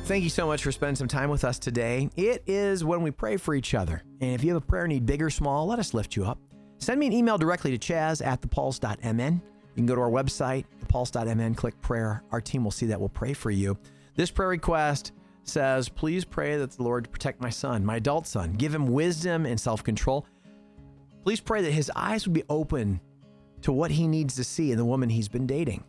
thank you so much for spending some time with us today. It is when we pray for each other. And if you have a prayer need, big or small, let us lift you up. Send me an email directly to chaz@thepulse.mn. You can go to our website, thepulse.mn, click prayer. Our team will see that. We'll pray for you. This prayer request says, please pray that the Lord protect my son, my adult son. Give him wisdom and self-control. Please pray that his eyes would be open to what he needs to see in the woman he's been dating.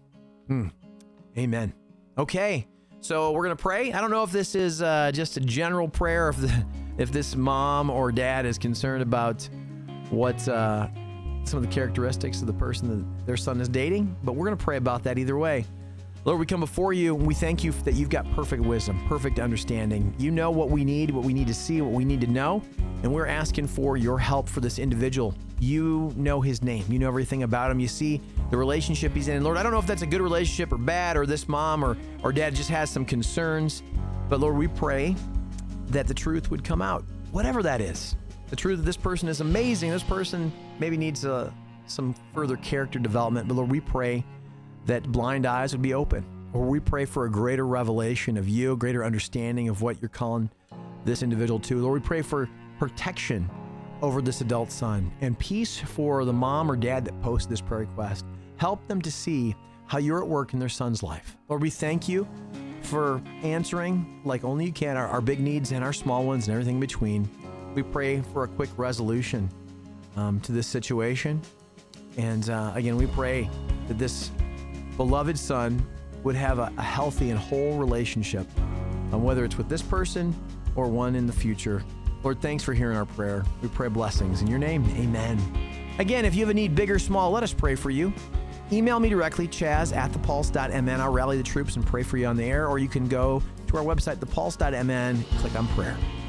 Amen. Okay, so we're going to pray. I don't know if this is just a general prayer, if this mom or dad is concerned about what some of the characteristics of the person that their son is dating, but we're going to pray about that either way. Lord, we come before you and we thank you that you've got perfect wisdom, perfect understanding. You know what we need to see, what we need to know, and we're asking for your help for this individual. You know his name. You know everything about him. You see the relationship he's in. And Lord, I don't know if that's a good relationship or bad, or this mom or dad just has some concerns, but Lord, we pray that the truth would come out, whatever that is. The truth that this person is amazing. This person maybe needs some further character development, but Lord, we pray that blind eyes would be open, or we pray for a greater revelation of you, a greater understanding of what you're calling this individual to. Lord, we pray for protection over this adult son and peace for the mom or dad that posted this prayer request. Help them to see how you're at work in their son's life. Lord, we thank you for answering like only you can our big needs and our small ones and everything in between. We pray for a quick resolution to this situation. And again, we pray that this beloved son would have a healthy and whole relationship, whether it's with this person or one in the future. Lord, thanks for hearing our prayer. We pray blessings in your name. Amen. Again, if you have a need, big or small, let us pray for you. Email me directly, chaz@thepulse.mn. I'll rally the troops and pray for you on the air, or you can go to our website, thepulse.mn, click on prayer.